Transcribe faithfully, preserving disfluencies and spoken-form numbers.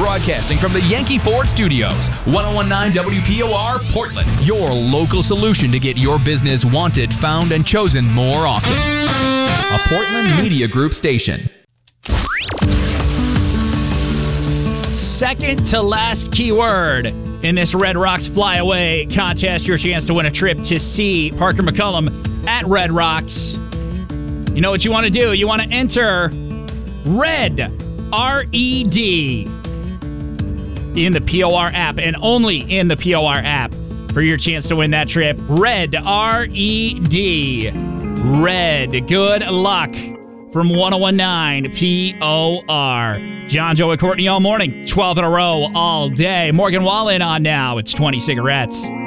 Broadcasting from the Yankee Ford Studios, ten nineteen W P O R, Portland. Your local solution to get your business wanted, found, and chosen more often. A Portland Media Group station. Second to last keyword in this Red Rocks Flyaway contest. Your chance to win a trip to see Parker McCollum at Red Rocks. You know what you want to do? You want to enter RED, R E D, in the P O R app, and only in the P O R app for your chance to win that trip. RED, R E D. RED. Good luck from ten nineteen P O R. John, Joe, and Courtney all morning, twelve in a row all day. Morgan Wallen on now. It's twenty cigarettes.